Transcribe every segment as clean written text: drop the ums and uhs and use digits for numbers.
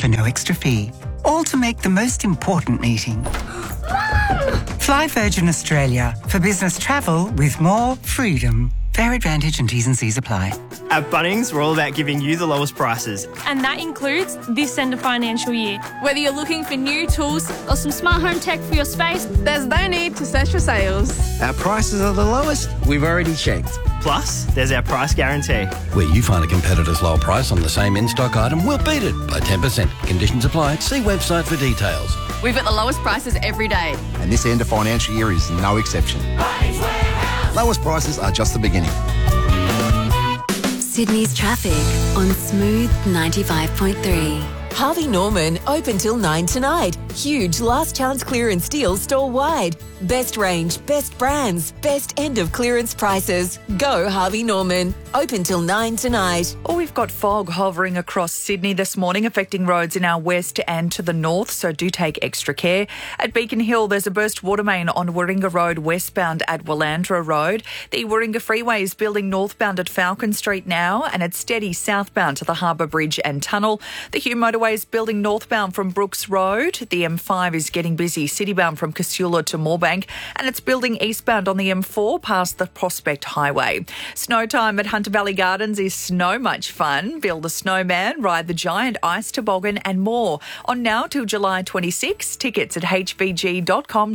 for no extra fee. All to make the most important meeting. Mum! Fly Virgin Australia for business travel with more freedom. Fair advantage and T's and C's apply. At Bunnings, we're all about giving you the lowest prices. And that includes this end of financial year. Whether you're looking for new tools or some smart home tech for your space, there's no need to search for sales. Our prices are the lowest we've already checked. Plus, there's our price guarantee. Where you find a competitor's low price on the same in-stock item, we'll beat it by 10%. Conditions apply. See website for details. We've got the lowest prices every day. And this end of financial year is no exception. Lowest prices are just the beginning. Sydney's traffic on Smooth 95.3. Harvey Norman, open till 9 tonight. Huge last chance clearance deals store-wide. Best range, best brands, best end of clearance prices. Go Harvey Norman. Open till 9 tonight. Oh, we've got fog hovering across Sydney this morning, affecting roads in our west and to the north, so do take extra care. At Beacon Hill, there's a burst water main on Warringah Road westbound at Willandra Road. The Warringah Freeway is building northbound at Falcon Street now, and it's steady southbound to the Harbour Bridge and Tunnel. The Hume Motorway is building northbound from Brooks Road. The M5 is getting busy citybound from Casula to Moorebank, and it's building eastbound on the M4 past the Prospect Highway. Snow time at Hunter Valley Gardens is so much fun. Build a snowman, ride the giant ice toboggan and more. On now till July 26. Tickets at hvg.com.au.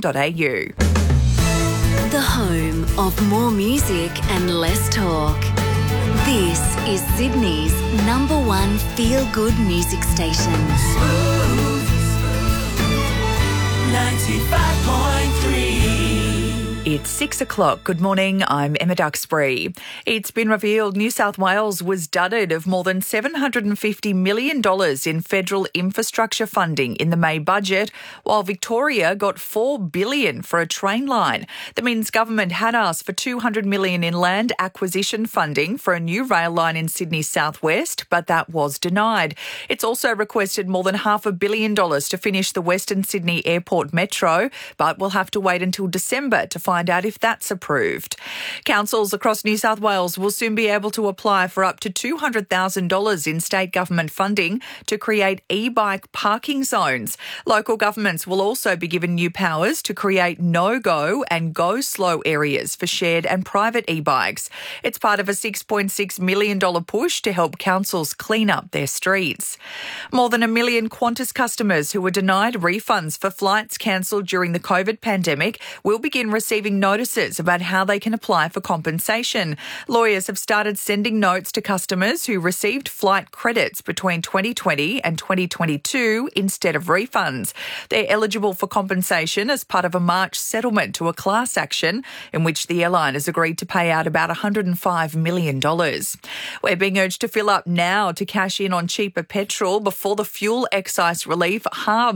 The home of more music and less talk. This is Sydney's number one feel-good music station. Smooth 95.3. It's 6 o'clock. Good morning. I'm Emma Duxbury. It's been revealed New South Wales was dudded of more than $750 million in federal infrastructure funding in the May budget, while Victoria got $4 billion for a train line. That means government had asked for $200 million in land acquisition funding for a new rail line in Sydney's southwest, but that was denied. It's also requested more than $500 million to finish the Western Sydney Airport Metro, but we'll have to wait until December to find out if that's approved. Councils across New South Wales will soon be able to apply for up to $200,000 in state government funding to create e-bike parking zones. Local governments will also be given new powers to create no-go and go-slow areas for shared and private e-bikes. It's part of a $6.6 million push to help councils clean up their streets. More than 1 million Qantas customers who were denied refunds for flights cancelled during the COVID pandemic will begin receiving notices about how they can apply for compensation. Lawyers have started sending notes to customers who received flight credits between 2020 and 2022 instead of refunds. They're eligible for compensation as part of a March settlement to a class action in which the airline has agreed to pay out about $105 million. We're being urged to fill up now to cash in on cheaper petrol before the fuel excise relief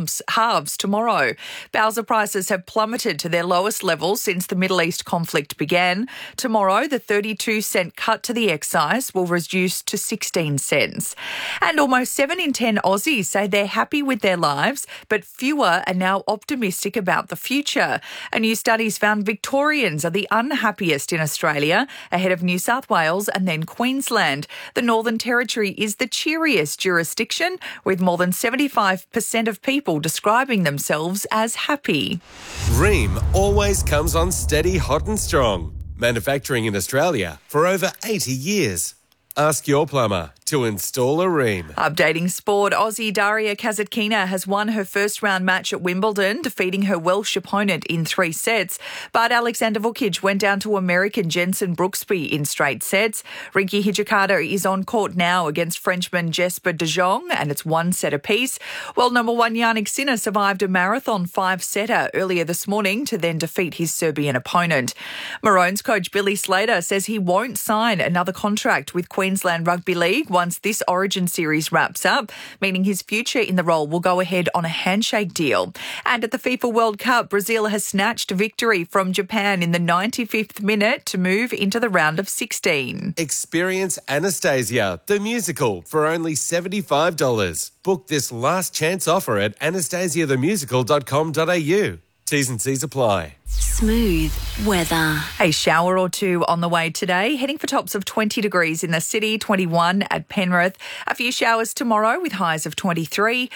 halves tomorrow. Bowser prices have plummeted to their lowest levels since the Middle East conflict began. Tomorrow, the 32-cent cut to the excise will reduce to 16 cents. And almost 7 in 10 Aussies say they're happy with their lives, but fewer are now optimistic about the future. A new study's found Victorians are the unhappiest in Australia, ahead of New South Wales and then Queensland. The Northern Territory is the cheeriest jurisdiction, with more than 75% of people describing themselves as happy. Rheem always comes on steady, hot and strong. Manufacturing in Australia for over 80 years. Ask your plumber to install a Rheem. Updating sport, Aussie Daria Kasatkina has won her first round match at Wimbledon, defeating her Welsh opponent in 3 sets. But Alexander Vukic went down to American Jensen Brooksby in straight sets. Rinky Hijikata is on court now against Frenchman Jesper de Jong, and it's 1 set apiece. Well, number 1 Yannick Sinner survived a marathon 5-setter earlier this morning to then defeat his Serbian opponent. Maroons coach Billy Slater says he won't sign another contract with Queensland Rugby League once this Origin series wraps up, meaning his future in the role will go ahead on a handshake deal. And at the FIFA World Cup, Brazil has snatched a victory from Japan in the 95th minute to move into the round of 16. Experience Anastasia, the musical, for only $75. Book this last chance offer at anastasiathemusical.com.au. T's and C's apply. Smooth weather. A shower or two on the way today, heading for tops of 20 degrees in the city, 21 at Penrith. A few showers tomorrow with highs of 23.